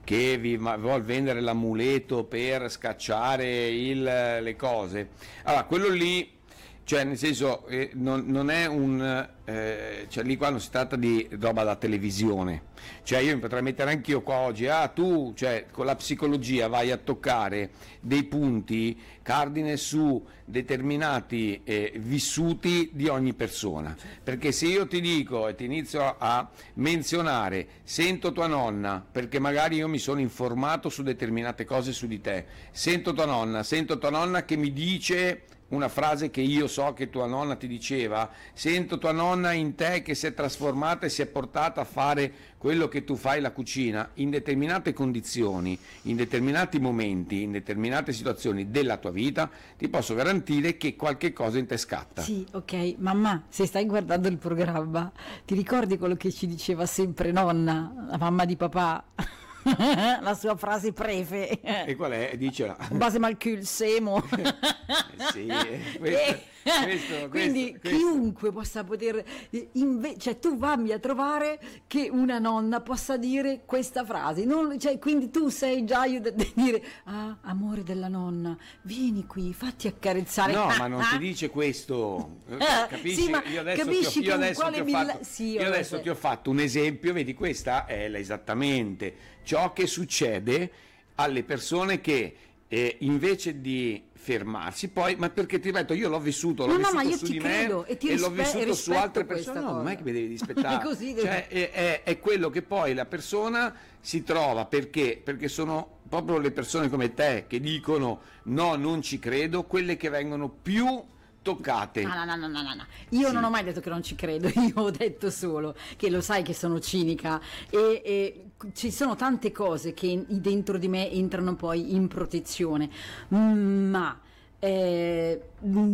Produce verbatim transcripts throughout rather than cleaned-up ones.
che vi ma, vuol vendere l'amuleto per scacciare il, le cose, allora quello lì, cioè nel senso eh, non, non è un eh, cioè lì qua non si tratta di roba da televisione, cioè io mi potrei mettere anch'io qua oggi, ah tu cioè con la psicologia vai a toccare dei punti cardine su determinati eh, vissuti di ogni persona, perché se io ti dico e ti inizio a menzionare sento tua nonna, perché magari io mi sono informato su determinate cose su di te, sento tua nonna, sento tua nonna che mi dice una frase che io so che tua nonna ti diceva, sento tua nonna in te che si è trasformata e si è portata a fare quello che tu fai la cucina, in determinate condizioni, in determinati momenti, in determinate situazioni della tua vita, ti posso garantire che qualche cosa in te scatta. Sì, ok, mamma, se stai guardando il programma, ti ricordi quello che ci diceva sempre nonna, la mamma di papà? La sua frase prefe. E qual è? Dicela. Base mal cul semo. Sì, questo, questo, quindi questo, chiunque possa poter inve- cioè tu vammi a trovare che una nonna possa dire questa frase, non, cioè, quindi tu sei già io da dire ah amore della nonna vieni qui fatti accarezzare, no ah, ma non ah. ti dice questo, capisci? Sì, ma io adesso capisci ti ho, io tu adesso, quale ti ho, milla- fatto, sì, io adesso ti ho fatto un esempio, vedi questa è esattamente ciò che succede alle persone che eh, invece di fermarsi poi, ma perché ti ripeto io l'ho vissuto, l'ho no, no, vissuto ma io su ti di credo, me e, ti e l'ho rispe- vissuto su altre persone, no, cosa. non è che mi devi rispettare, è, così, cioè, è, è, è quello che poi la persona si trova, perché perché sono proprio le persone come te che dicono no non ci credo, quelle che vengono più toccate. No, no, no, no, no, no. Io sì. Non ho mai detto che non ci credo, io ho detto solo che lo sai che sono cinica e, e ci sono tante cose che dentro di me entrano poi in protezione, ma eh,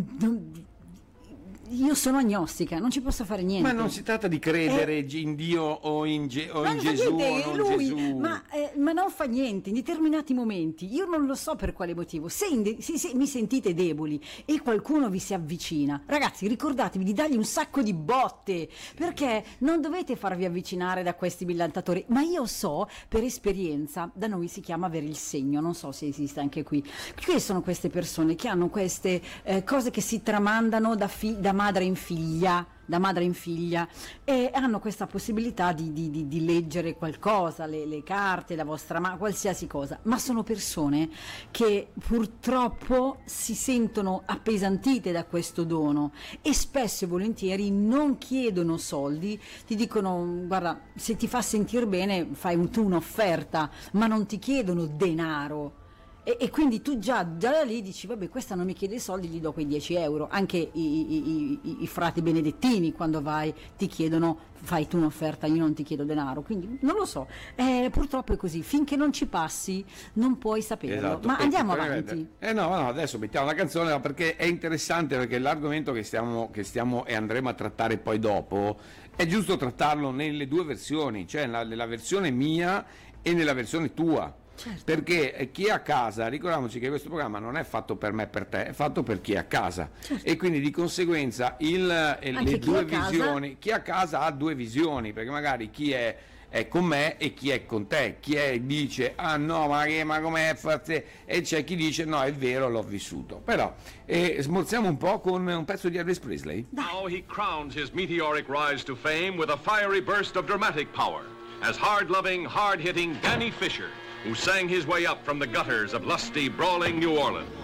io sono agnostica, non ci posso fare niente. Ma non si tratta di credere eh, in Dio o in, Ge- o in Gesù niente, o non lui, Gesù. Ma, eh, ma non fa niente in determinati momenti. Io non lo so per quale motivo. Se, de- se, se mi sentite deboli e qualcuno vi si avvicina, ragazzi, ricordatevi di dargli un sacco di botte, perché non dovete farvi avvicinare da questi millantatori. Ma io so per esperienza, da noi si chiama avere il segno, non so se esiste anche qui. Qui sono queste persone che hanno queste eh, cose che si tramandano da, fi- da madre in figlia, da madre in figlia, e hanno questa possibilità di, di, di, di leggere qualcosa, le, le carte, la vostra mano, qualsiasi cosa, ma sono persone che purtroppo si sentono appesantite da questo dono e spesso e volentieri non chiedono soldi, ti dicono guarda se ti fa sentire bene fai un, tu un'offerta, ma non ti chiedono denaro. E, e quindi tu già, già da lì dici vabbè questa non mi chiede soldi, gli do quei dieci euro. Anche i, i, i, i frati benedettini quando vai ti chiedono fai tu un'offerta, io non ti chiedo denaro, quindi non lo so, eh, purtroppo è così, finché non ci passi non puoi saperlo. Esatto. Ma e andiamo avanti. Eh no, no, adesso mettiamo la canzone perché è interessante, perché l'argomento che stiamo, che stiamo e andremo a trattare poi dopo è giusto trattarlo nelle due versioni, cioè nella, nella versione mia e nella versione tua. Certo. Perché chi è a casa, ricordiamoci che questo programma non è fatto per me e per te, è fatto per chi è a casa, certo. E quindi di conseguenza il, le due visioni, chi è a casa ha due visioni, perché magari chi è, è con me e chi è con te, chi è dice ah no ma, che, ma com'è forse, e c'è chi dice no è vero l'ho vissuto, però eh, smorziamo un po' con un pezzo di Elvis Presley. Now he crowns his meteoric rise to fame with a fiery burst of dramatic power as hard-loving, hard-hitting Danny Fisher, who sang his way up from the gutters of lusty, brawling New Orleans.